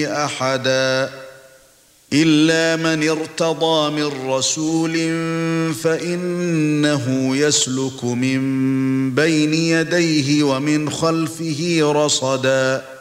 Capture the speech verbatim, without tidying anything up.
أحدا إلا من ارتضى من رسول فإنه يسلك من بين يديه ومن خلفه رصدا